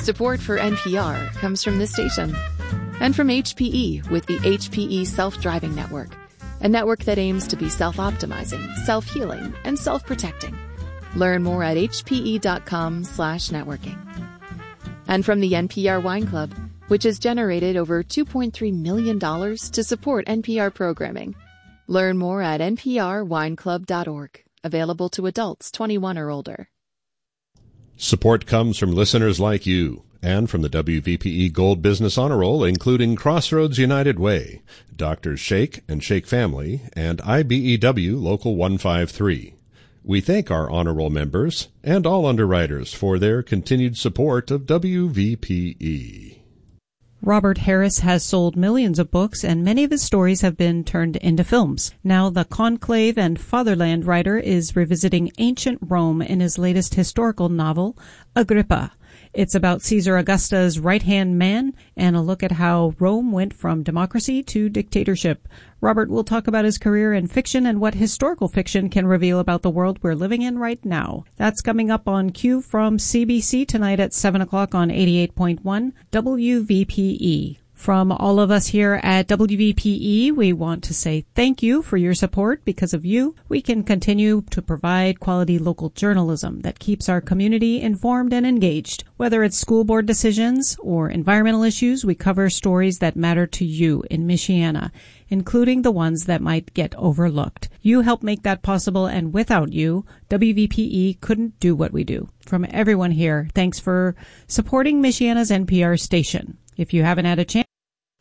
Support for NPR comes from this station and from HPE with the HPE Self-Driving Network, a network that aims to be self-optimizing, self-healing, and self-protecting. Learn more at hpe.com/networking. And from the NPR Wine Club, which has generated over $2.3 million to support NPR programming. Learn more at nprwineclub.org. Available to adults 21 or older. Support comes from listeners like you and from the WVPE Gold Business Honor Roll, including Crossroads United Way, Drs. Shake and Shake Family, and IBEW Local 153. We thank our Honor Roll members and all underwriters for their continued support of WVPE. Robert Harris has sold millions of books, and many of his stories have been turned into films. Now the Conclave and Fatherland writer is revisiting ancient Rome in his latest historical novel, Agrippa. It's about Caesar Augustus' right-hand man and a look at how Rome went from democracy to dictatorship. Robert will talk about his career in fiction and what historical fiction can reveal about the world we're living in right now. That's coming up on Q from CBC tonight at 7 o'clock on 88.1 WVPE. From all of us here at WVPE, we want to say thank you for your support. Because of you, we can continue to provide quality local journalism that keeps our community informed and engaged. Whether it's school board decisions or environmental issues, we cover stories that matter to you in Michiana, including the ones that might get overlooked. You help make that possible, and without you, WVPE couldn't do what we do. From everyone here, thanks for supporting Michiana's NPR station. If you haven't had a chance,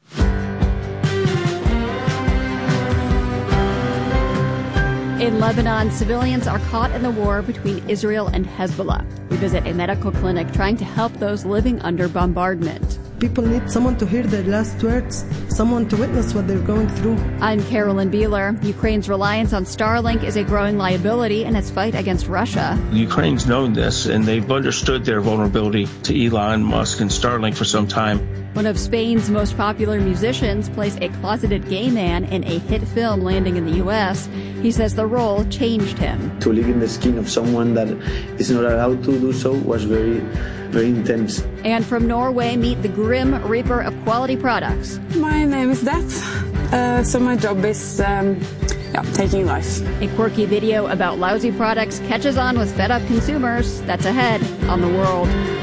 in Lebanon, civilians are caught in the war between Israel and Hezbollah. We visit a medical clinic trying to help those living under bombardment. People need someone to hear their last words, someone to witness what they're going through. I'm Carolyn Beeler. Ukraine's reliance on Starlink is a growing liability in its fight against Russia. Ukraine's known this, and they've understood their vulnerability to Elon Musk and Starlink for some time. One of Spain's most popular musicians plays a closeted gay man in a hit film landing in the U.S. He says the role changed him. To live in the skin of someone that is not allowed to do so was very intense. And from Norway, meet the Grim Reaper of quality products. My name is Det. So my job is taking life. A quirky video about lousy products catches on with fed-up consumers. That's ahead on The World.